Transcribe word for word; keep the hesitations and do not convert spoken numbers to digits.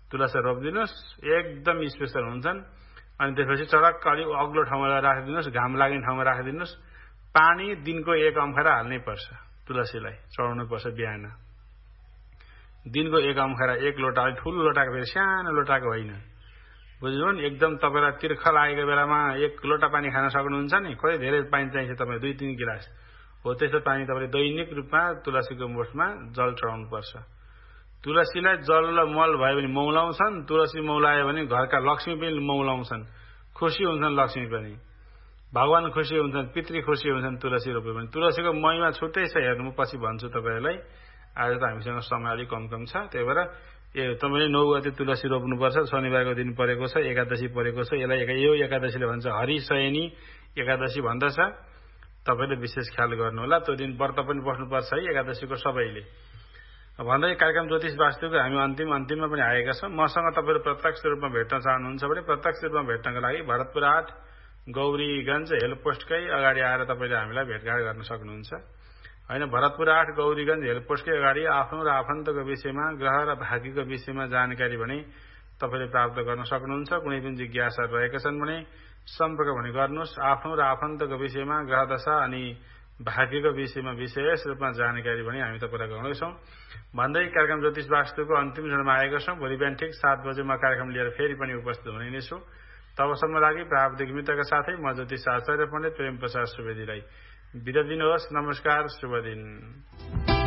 तुलसी रोपिदिनुस्, एकदम स्पेशल हुन्छन्। अनि त्यसपछि चटक्क अलि अग्लो ठाउँमा राखिदिनुस्, घाम लाग्ने ठाउँमा राखिदिनुस्। पानी दिनको एक अम्खरा हाल्नै पर्छ, तुलसीलाई चढाउनु पर्छ बिहान। दिनको एक अम्खरा, एक लोटा, अलि ठुलो लोटाको फेरि सानो लोटाको होइन, बुझ्नु नि। एकदम तपाईँलाई तिर्ख लागेको बेलामा एक लोटा पानी खान सक्नुहुन्छ नि, कति धेरै पानी चाहिन्छ तपाईँ, दुई तिन गिलास हो त्यस्तो पानी तपाईँले दैनिक रूपमा तुलसीको मुठमा जल चढाउनु पर्छ। तुलसीलाई जल र मल भयो भने मौलाउँछन्, तुलसी मौलायो भने घरका लक्ष्मी पनि मौलाउँछन्, खुसी हुन्छन् लक्ष्मी पनि, भगवान खुसी हुन्छन्, पितृ खुसी हुन्छन् तुलसी रोप्यो भने। तुलसीको महिमा छुट्टै छ, हेर्नु म पछि भन्छु तपाईँहरूलाई। आज त हामीसँग समय अलिक कम कम छ, त्यही भएर ए तपाईँले नौ गते तुलसी रोप्नुपर्छ। शनिबारको दिन परेको छ, एकादशी परेको छ, यसलाई यो एकादशीले भन्छ हरिशयनी एकादशी भन्दछ। तपाईँले विशेष ख्याल गर्नु होला, त्यो दिन व्रत पनि बस्नुपर्छ है एकादशीको सबैले। भन्दै कार्यक्रम ज्योतिष वास्तुको हामी अन्तिम अन्तिममा पनि आएका छौँ। मसँग तपाईँले प्रत्यक्ष रूपमा भेट्न चाहनुहुन्छ भने प्रत्यक्ष रूपमा भेट्नका लागि भरतपुर आठ गौरीगञ्ज हेल्प पोस्टकै अगाडि आएर तपाईँले हामीलाई भेटघाट गर्न सक्नुहुन्छ होइन। भरतपुर आठ गौरीगञ्ज हेल्प पोस्टकै अगाडि आफ्नो र आफन्तको विषयमा, ग्रह र भाग्यको विषयमा जानकारी भने तपाईँले प्राप्त गर्न सक्नुहुन्छ। कुनै पनि जिज्ञासाहरू रहेका छन् भने सम्पर्क भने गर्नुहोस्। आफ्नो र आफन्तको विषयमा, ग्रह दशा अनि भाग्यको विषयमा विशेष रूपमा जानकारी भने हामी तपाईँलाई गराउँदैछौँ। भन्दै कार्यक्रम ज्योतिष वास्तुको अन्तिम क्षणमा आएका छौँ। भोलि बिहान ठिक सात बजे म कार्यक्रम लिएर फेरि पनि उपस्थित हुने नै छु। तबसम्म लागि प्राविधिक मित्रका साथै म ज्योतिष आचार्य पण्डित प्रेम प्रसाद सुवेदीलाई बिदा दिनुहोस्। नमस्कार, शुभ दिन।